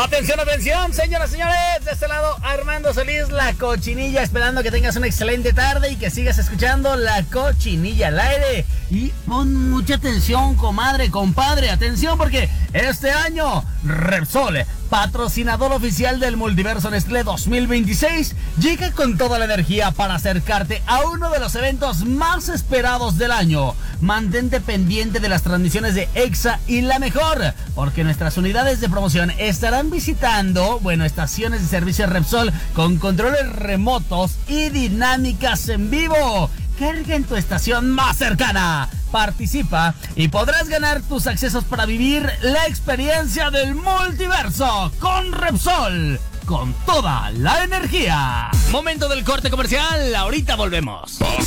Atención, atención, señoras y señores, de este lado Armando Solís, La Cochinilla, esperando que tengas una excelente tarde y que sigas escuchando La Cochinilla al aire. Y pon mucha atención, comadre, compadre, atención porque este año Repsol, patrocinador oficial del Multiverso Nestlé 2026, llega con toda la energía para acercarte a uno de los eventos más esperados del año. Mantente pendiente de las transmisiones de EXA y La Mejor, porque nuestras unidades de promoción estarán visitando, estaciones de servicio Repsol con controles remotos y dinámicas en vivo. Carga en tu estación más cercana. Participa y podrás ganar tus accesos para vivir la experiencia del multiverso con Repsol, con toda la energía. Momento del corte comercial, ahorita volvemos.